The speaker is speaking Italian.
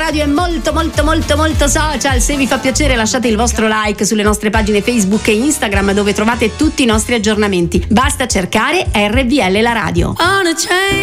Radio è molto molto molto molto social. Se vi fa piacere lasciate il vostro like sulle nostre pagine Facebook e Instagram, dove trovate tutti i nostri aggiornamenti. Basta cercare RVL la radio.